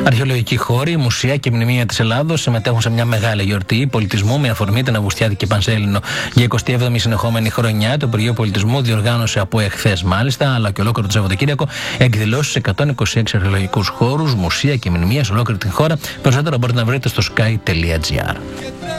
Αρχαιολογικοί χώροι, μουσεία και μνημεία της Ελλάδος συμμετέχουν σε μια μεγάλη γιορτή πολιτισμού με αφορμή την Αυγουστιάτικη Πανσέλινο. Για 27η συνεχόμενη χρονιά, το Υπουργείο Πολιτισμού διοργάνωσε από εχθές μάλιστα, αλλά και ολόκληρο το Σαββατοκύριακο, εκδηλώσεις σε 126 αρχαιολογικούς χώρους, μουσεία και μνημεία σε ολόκληρη την χώρα. Περισσότερα μπορείτε να βρείτε στο sky.gr.